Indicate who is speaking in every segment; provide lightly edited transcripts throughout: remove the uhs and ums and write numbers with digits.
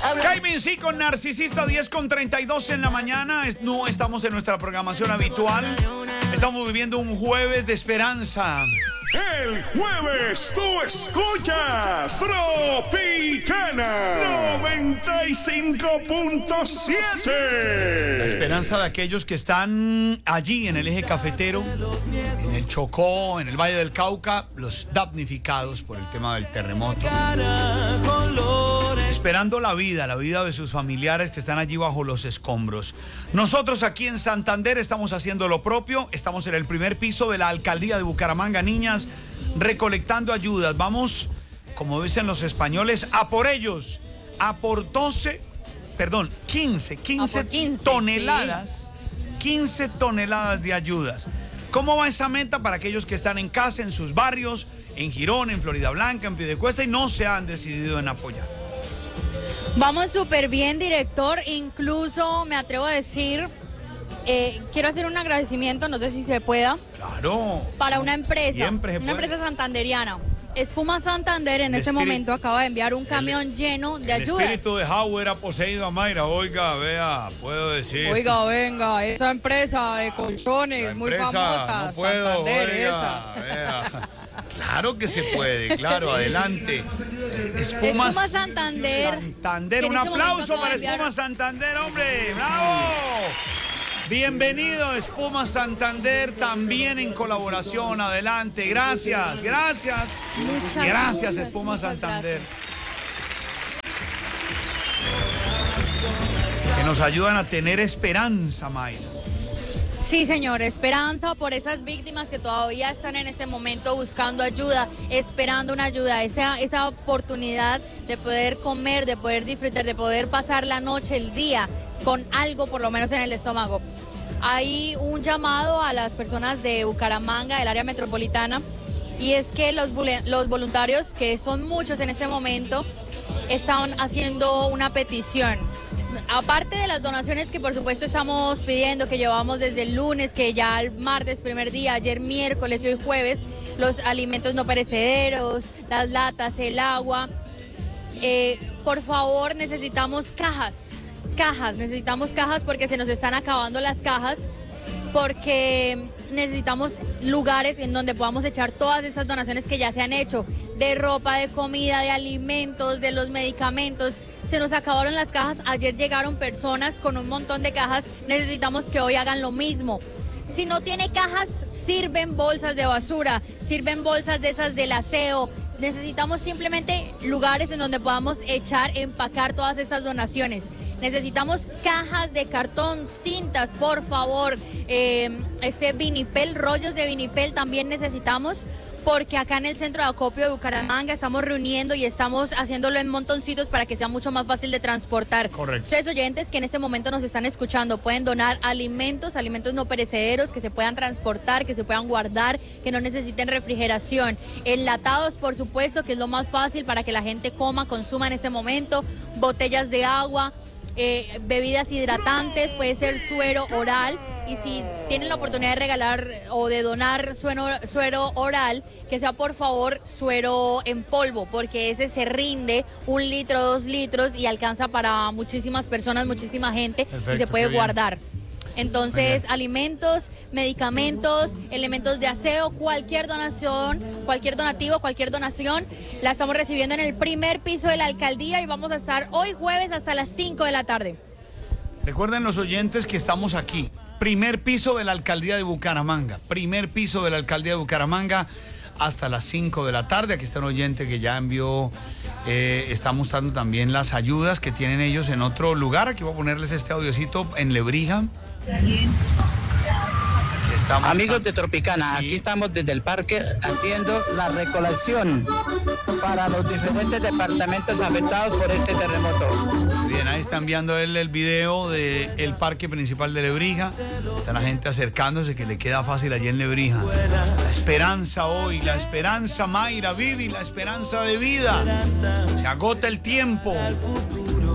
Speaker 1: Kevin sí con Narcisista 10:32 en la mañana. No estamos en nuestra programación habitual. Estamos viviendo un jueves de esperanza.
Speaker 2: El jueves tú escuchas Tropicana 95.7.
Speaker 1: La esperanza de aquellos que están allí en el eje cafetero, en el Chocó, en el Valle del Cauca, los damnificados por el tema del terremoto. Esperando la vida de sus familiares que están allí bajo los escombros. Nosotros aquí en Santander estamos haciendo lo propio. Estamos en el primer piso de la alcaldía de Bucaramanga, niñas, recolectando ayudas. Vamos, como dicen los españoles, a por ellos. A por 15 toneladas. Sí. 15 toneladas de ayudas. ¿Cómo va esa meta para aquellos que están en casa, en sus barrios, en Girón, en Floridablanca, en Piedecuesta y no se han decidido en apoyar?
Speaker 3: Vamos súper bien, director. Incluso me atrevo a decir, quiero hacer un agradecimiento, no sé si se pueda.
Speaker 1: Claro.
Speaker 3: Para una empresa,
Speaker 1: una
Speaker 3: empresa santanderiana. Espuma Santander en este momento acaba de enviar un camión lleno de ayudas.
Speaker 1: El espíritu de Howard ha poseído a Mayra. Oiga, vea, puedo decir.
Speaker 3: Oiga, venga, esa empresa de colchones muy famosa.
Speaker 1: No puedo,
Speaker 3: Santander,
Speaker 1: oiga, vea. Claro que se puede, claro, adelante.
Speaker 3: Espuma Santander.
Speaker 1: Un aplauso para Espuma Santander, hombre. ¡Bravo! Bienvenido, Espuma Santander, también en colaboración. Adelante, gracias. Gracias, Espuma Santander. Que nos ayudan a tener esperanza, Mayra.
Speaker 3: Sí, señor, esperanza por esas víctimas que todavía están en este momento buscando ayuda, esperando una ayuda, esa oportunidad de poder comer, de poder disfrutar, de poder pasar la noche, el día, con algo por lo menos en el estómago. Hay un llamado a las personas de Bucaramanga, del área metropolitana, y es que los voluntarios, que son muchos en este momento, están haciendo una petición. Aparte de las donaciones que por supuesto estamos pidiendo, que llevamos desde el lunes, que ya el martes, primer día, ayer miércoles y hoy jueves, los alimentos no perecederos, las latas, el agua. Por favor, necesitamos cajas porque se nos están acabando las cajas, porque necesitamos lugares en donde podamos echar todas estas donaciones que ya se han hecho, de ropa, de comida, de alimentos, de los medicamentos. Se nos acabaron las cajas, ayer llegaron personas con un montón de cajas, necesitamos que hoy hagan lo mismo. Si no tiene cajas, sirven bolsas de basura, sirven bolsas de esas del aseo. Necesitamos simplemente lugares en donde podamos empacar todas estas donaciones. Necesitamos cajas de cartón, cintas, por favor, vinipel, rollos de vinipel también necesitamos, porque acá en el centro de acopio de Bucaramanga estamos reuniendo y estamos haciéndolo en montoncitos para que sea mucho más fácil de transportar.
Speaker 1: Correcto.
Speaker 3: Ustedes oyentes que en este momento nos están escuchando pueden donar alimentos no perecederos, que se puedan transportar, que se puedan guardar, que no necesiten refrigeración. Enlatados, por supuesto, que es lo más fácil para que la gente consuma en este momento. Botellas de agua. Bebidas hidratantes, puede ser suero oral, y si tienen la oportunidad de regalar o de donar suero oral, que sea por favor suero en polvo, porque ese se rinde 1 litro, 2 litros y alcanza para muchísimas personas, muchísima gente. Perfecto, y se puede guardar. Entonces, alimentos, medicamentos, elementos de aseo, cualquier donación, cualquier donativo, cualquier donación, la estamos recibiendo en el primer piso de la alcaldía y vamos a estar hoy jueves hasta las 5 de la tarde.
Speaker 1: Recuerden los oyentes que estamos aquí, primer piso de la alcaldía de Bucaramanga, hasta las 5 de la tarde. Aquí está un oyente que ya envió, está mostrando también las ayudas que tienen ellos en otro lugar. Aquí voy a ponerles este audiocito en Lebrija.
Speaker 4: Amigos de Tropicana, sí. Aquí estamos desde el parque haciendo la recolección para los diferentes departamentos afectados por este terremoto.
Speaker 1: Bien, ahí está enviando él el video del parque principal de Lebrija. Está la gente acercándose, que le queda fácil allí en Lebrija. La esperanza hoy, la esperanza, Mayra, Vivi, la esperanza de vida. Se agota el tiempo.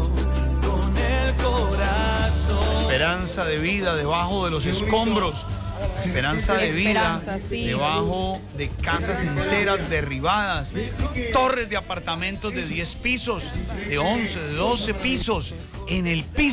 Speaker 1: La esperanza de vida debajo de los escombros. Esperanza de vida,
Speaker 3: Esperanza, sí.
Speaker 1: debajo de casas enteras derribadas, torres de apartamentos de 10 pisos, de 11, de 12 pisos, en el piso.